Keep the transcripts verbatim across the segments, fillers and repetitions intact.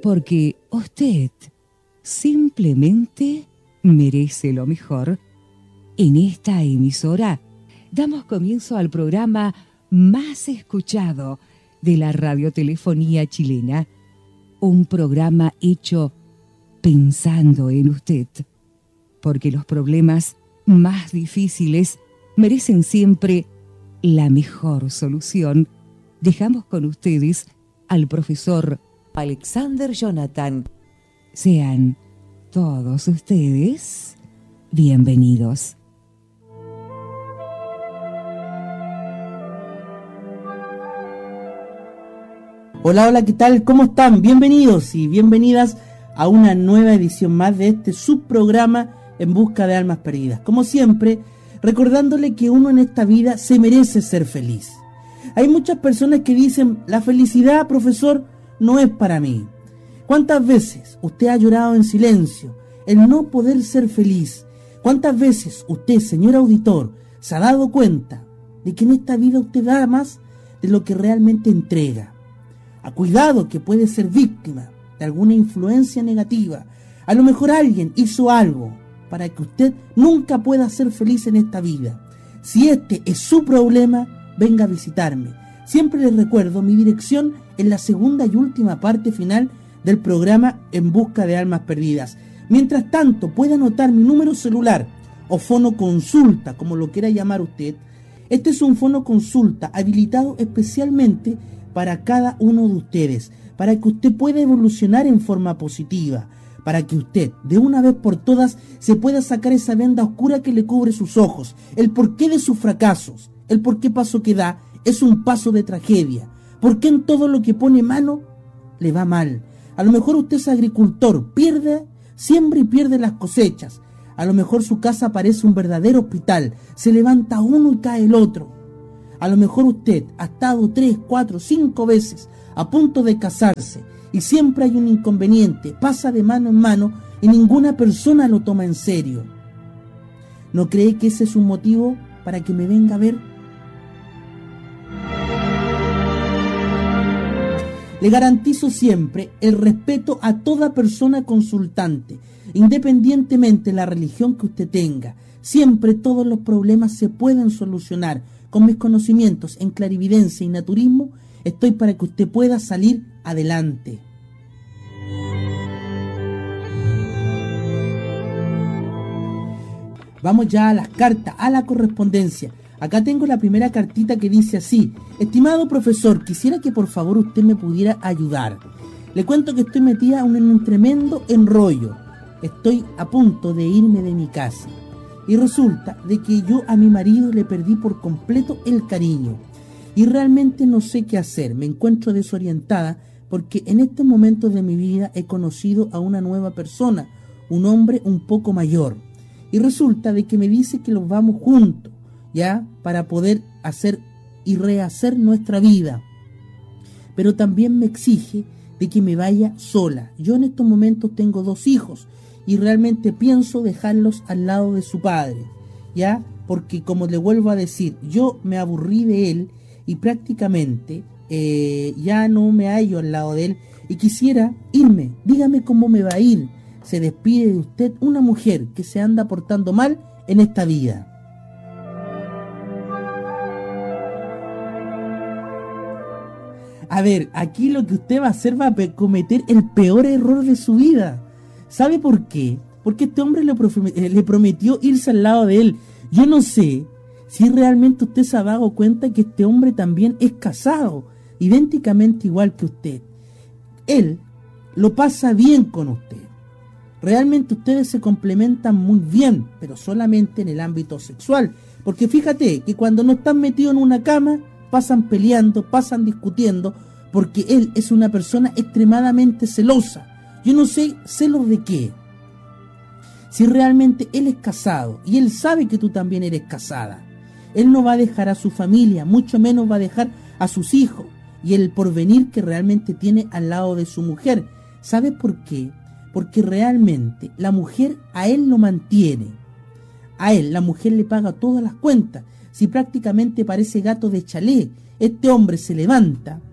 porque usted simplemente merece lo mejor. En esta emisora damos comienzo al programa más escuchado de la radiotelefonía chilena, un programa hecho pensando en usted, porque los problemas más difíciles merecen siempre la mejor solución. Dejamos con ustedes al profesor Alexander Jonathan. Sean todos ustedes bienvenidos. Hola, hola, ¿qué tal? ¿Cómo están? Bienvenidos y bienvenidas a una nueva edición más de este subprograma En Busca de Almas Perdidas. Como siempre, recordándole que uno en esta vida se merece ser feliz. Hay muchas personas que dicen, la felicidad, profesor, no es para mí. ¿Cuántas veces usted ha llorado en silencio el no poder ser feliz? ¿Cuántas veces usted, señor auditor, se ha dado cuenta de que en esta vida usted da más de lo que realmente entrega? A cuidado, que puede ser víctima de alguna influencia negativa. A lo mejor alguien hizo algo para que usted nunca pueda ser feliz en esta vida. Si este es su problema, venga a visitarme. Siempre les recuerdo mi dirección en la segunda y última parte final del programa En Busca de Almas Perdidas. Mientras tanto, puede anotar mi número celular o fono consulta, como lo quiera llamar usted. Este es un fono consulta habilitado especialmente para cada uno de ustedes, para que usted pueda evolucionar en forma positiva, para que usted, de una vez por todas, se pueda sacar esa venda oscura que le cubre sus ojos. El porqué de sus fracasos, el porqué paso que da, es un paso de tragedia. ¿Por qué en todo lo que pone mano le va mal? A lo mejor usted es agricultor, pierde, siembra y pierde las cosechas. A lo mejor su casa parece un verdadero hospital, se levanta uno y cae el otro. A lo mejor usted ha estado tres, cuatro, cinco veces a punto de casarse y siempre hay un inconveniente, pasa de mano en mano y ninguna persona lo toma en serio. ¿No cree que ese es un motivo para que me venga a ver? Le garantizo siempre el respeto a toda persona consultante, independientemente de la religión que usted tenga. Siempre todos los problemas se pueden solucionar. Con mis conocimientos en clarividencia y naturismo, estoy para que usted pueda salir adelante. Vamos ya a las cartas, a la correspondencia. Acá tengo la primera cartita que dice así: estimado profesor, quisiera que por favor usted me pudiera ayudar. Le cuento que estoy metida en un tremendo enrollo. Estoy a punto de irme de mi casa. Y resulta de que yo a mi marido le perdí por completo el cariño. Y realmente no sé qué hacer. Me encuentro desorientada porque en estos momentos de mi vida he conocido a una nueva persona, un hombre un poco mayor. Y resulta de que me dice que los vamos juntos, ¿ya? Para poder hacer y rehacer nuestra vida. Pero también me exige de que me vaya sola. Yo en estos momentos tengo dos hijos y realmente pienso dejarlos al lado de su padre, ¿ya? Porque como le vuelvo a decir, yo me aburrí de él y prácticamente eh, ya no me hallo al lado de él y quisiera irme. Dígame cómo me va a ir. Se despide de usted una mujer que se anda portando mal en esta vida. A ver, aquí lo que usted va a hacer va a cometer el peor error de su vida. ¿Sabe por qué? Porque este hombre le, le prometió irse al lado de él. Yo no sé si realmente usted se ha dado cuenta que este hombre también es casado, idénticamente igual que usted. Él lo pasa bien con usted. Realmente ustedes se complementan muy bien, pero solamente en el ámbito sexual. Porque fíjate que cuando no están metidos en una cama, pasan peleando, pasan discutiendo, porque él es una persona extremadamente celosa. Yo no sé celos de qué. Si realmente él es casado y él sabe que tú también eres casada, él no va a dejar a su familia, mucho menos va a dejar a sus hijos y el porvenir que realmente tiene al lado de su mujer. ¿Sabe por qué? Porque realmente la mujer a él lo mantiene. A él la mujer le paga todas las cuentas. Si prácticamente parece gato de chalet, este hombre se levanta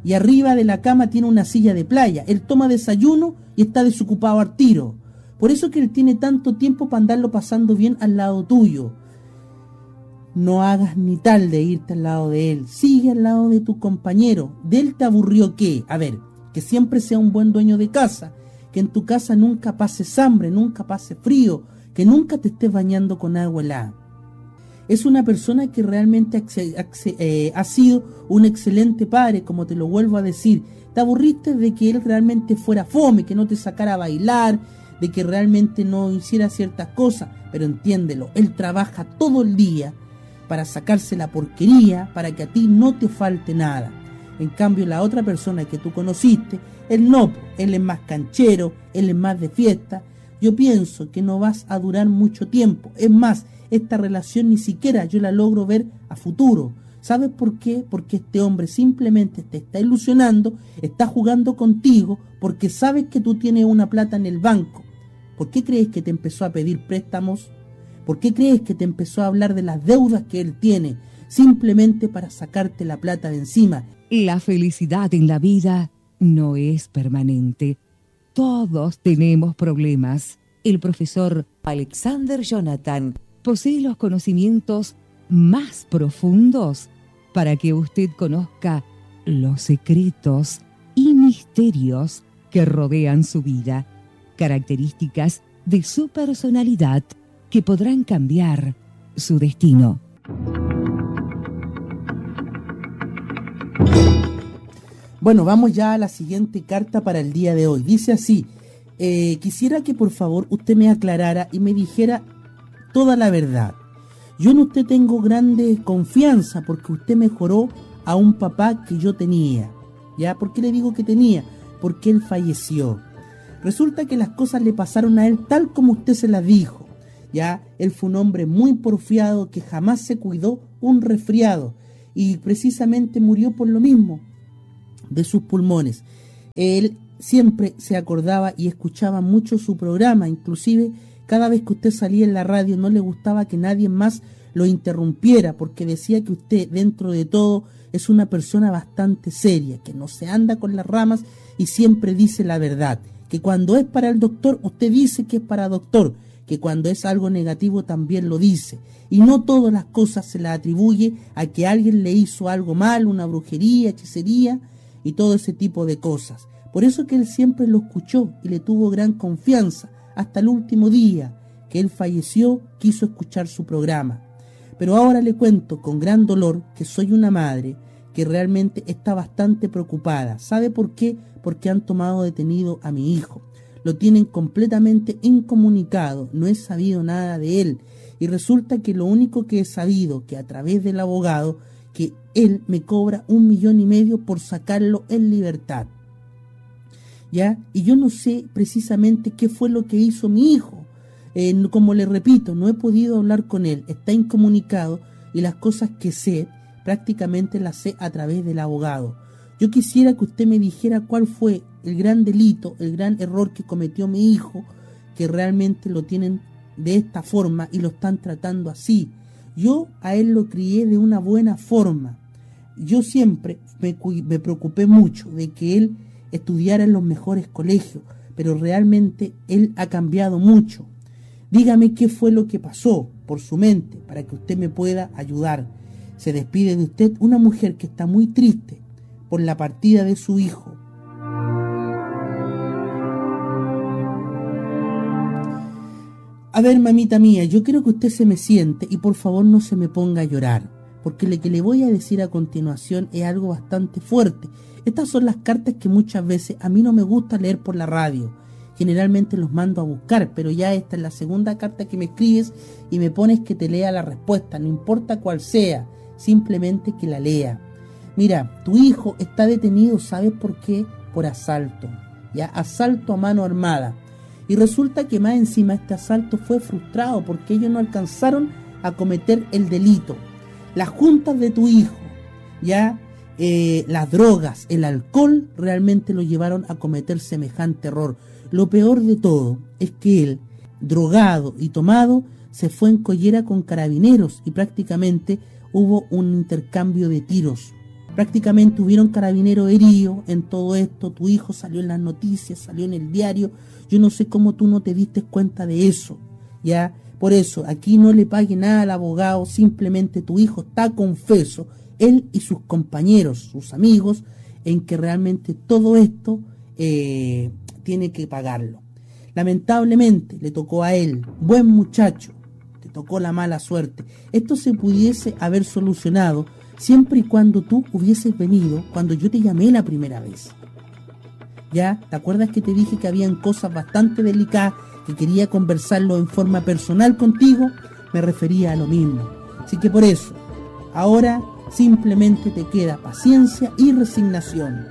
y arriba de la cama tiene una silla de playa. Él toma desayuno y está desocupado al tiro. Por eso que él tiene tanto tiempo para andarlo pasando bien al lado tuyo. No hagas ni tal de irte al lado de él. Sigue al lado de tu compañero. ¿De él te aburrió qué? A ver, que siempre sea un buen dueño de casa. Que en tu casa nunca pases hambre, nunca pase frío. Que nunca te estés bañando con agua helada. Es una persona que realmente eh, ha sido un excelente padre, como te lo vuelvo a decir. Te aburriste de que él realmente fuera fome, que no te sacara a bailar, de que realmente no hiciera ciertas cosas. Pero entiéndelo, él trabaja todo el día para sacarse la porquería, para que a ti no te falte nada. En cambio, la otra persona que tú conociste, él no, él es más canchero, él es más de fiesta. Yo pienso que no vas a durar mucho tiempo. Es más, esta relación ni siquiera yo la logro ver a futuro. ¿Sabes por qué? Porque este hombre simplemente te está ilusionando, está jugando contigo, porque sabes que tú tienes una plata en el banco. ¿Por qué crees que te empezó a pedir préstamos? ¿Por qué crees que te empezó a hablar de las deudas que él tiene? Simplemente para sacarte la plata de encima. La felicidad en la vida no es permanente. Todos tenemos problemas. El profesor Alexander Jonathan posee los conocimientos más profundos para que usted conozca los secretos y misterios que rodean su vida, características de su personalidad que podrán cambiar su destino. Bueno, vamos ya a la siguiente carta para el día de hoy. Dice así: eh, quisiera que por favor usted me aclarara y me dijera toda la verdad. Yo en usted tengo grande confianza porque usted mejoró a un papá que yo tenía. ¿Ya? ¿Por qué le digo que tenía? Porque él falleció. Resulta que las cosas le pasaron a él tal como usted se las dijo. ¿Ya? Él fue un hombre muy porfiado que jamás se cuidó un resfriado y precisamente murió por lo mismo, de sus pulmones. Él siempre se acordaba y escuchaba mucho su programa, inclusive cada vez que usted salía en la radio no le gustaba que nadie más lo interrumpiera porque decía que usted dentro de todo es una persona bastante seria, que no se anda con las ramas y siempre dice la verdad, que cuando es para el doctor usted dice que es para doctor, que cuando es algo negativo también lo dice, y no todas las cosas se las atribuye a que alguien le hizo algo mal, una brujería, hechicería y todo ese tipo de cosas. Por eso que él siempre lo escuchó y le tuvo gran confianza hasta el último día que él falleció, quiso escuchar su programa. Pero ahora le cuento con gran dolor que soy una madre que realmente está bastante preocupada. ¿Sabe por qué? Porque han tomado detenido a mi hijo. Lo tienen completamente incomunicado, no he sabido nada de él. Y resulta que lo único que he sabido, que a través del abogado, que él me cobra un millón y medio por sacarlo en libertad. ¿Ya? Y yo no sé precisamente qué fue lo que hizo mi hijo. Eh, como le repito, no he podido hablar con él, está incomunicado y las cosas que sé, prácticamente las sé a través del abogado. Yo quisiera que usted me dijera cuál fue el gran delito, el gran error que cometió mi hijo, que realmente lo tienen de esta forma y lo están tratando así. Yo a él lo crié de una buena forma. Yo siempre me, me preocupé mucho de que él estudiara en los mejores colegios, pero realmente él ha cambiado mucho. Dígame qué fue lo que pasó por su mente para que usted me pueda ayudar. Se despide de usted una mujer que está muy triste por la partida de su hijo. A ver, mamita mía, yo quiero que usted se me siente y por favor no se me ponga a llorar, porque lo que le voy a decir a continuación es algo bastante fuerte. Estas son las cartas que muchas veces a mí no me gusta leer por la radio. Generalmente los mando a buscar, pero ya esta es la segunda carta que me escribes y me pones que te lea la respuesta, no importa cuál sea, simplemente que la lea. Mira, tu hijo está detenido, ¿sabes por qué? Por asalto, ya, asalto a mano armada. Y resulta que más encima este asalto fue frustrado porque ellos no alcanzaron a cometer el delito. Las juntas de tu hijo, ya, eh, las drogas, el alcohol, realmente lo llevaron a cometer semejante error. Lo peor de todo es que él, drogado y tomado, se fue en collera con carabineros y prácticamente hubo un intercambio de tiros. Prácticamente hubieron carabineros heridos en todo esto, tu hijo salió en las noticias, salió en el diario, yo no sé cómo tú no te diste cuenta de eso, ¿ya? Por eso, aquí no le pague nada al abogado, simplemente tu hijo está confeso, él y sus compañeros, sus amigos, en que realmente todo esto eh, tiene que pagarlo. Lamentablemente le tocó a él, buen muchacho, te tocó la mala suerte. Esto se pudiese haber solucionado siempre y cuando tú hubieses venido cuando yo te llamé la primera vez. ¿Ya? ¿Te acuerdas que te dije que habían cosas bastante delicadas que quería conversarlo en forma personal contigo? Me refería a lo mismo. Así que por eso, ahora simplemente te queda paciencia y resignación.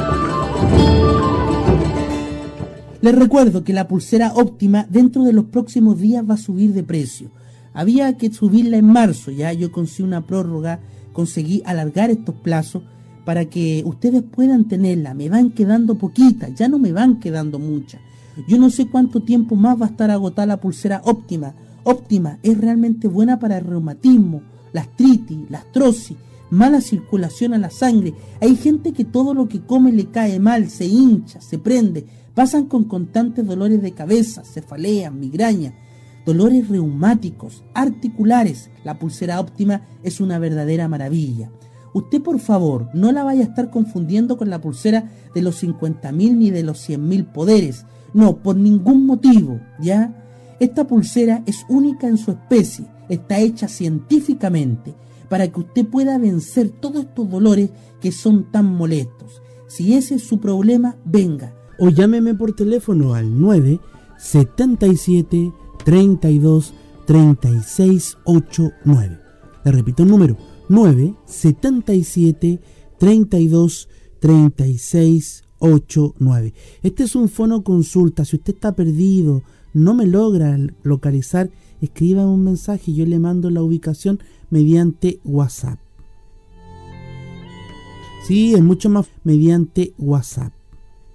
Les recuerdo que la pulsera óptima dentro de los próximos días va a subir de precio. Había que subirla en marzo, ya yo conseguí una prórroga, conseguí alargar estos plazos para que ustedes puedan tenerla. Me van quedando poquitas, ya no me van quedando muchas. Yo no sé cuánto tiempo más va a estar agotada la pulsera óptima. Óptima es realmente buena para el reumatismo, la artritis, la artrosis, mala circulación a la sangre. Hay gente que todo lo que come le cae mal, se hincha, se prende, pasan con constantes dolores de cabeza, cefaleas, migrañas, dolores reumáticos, articulares. La pulsera óptima es una verdadera maravilla. Usted, por favor, no la vaya a estar confundiendo con la pulsera de los cincuenta mil ni de los cien mil poderes. No, por ningún motivo, ¿ya? Esta pulsera es única en su especie, está hecha científicamente para que usted pueda vencer todos estos dolores que son tan molestos. Si ese es su problema, venga. O llámeme por teléfono al nueve siete siete, treinta y dos, treinta y seis ochenta y nueve. Le repito el número, nueve siete siete, treinta y dos, treinta y seis ochenta y nueve. Este es un fono consulta. Si usted está perdido, no me logra localizar, escriba un mensaje y yo le mando la ubicación mediante WhatsApp. Sí, es mucho más mediante WhatsApp.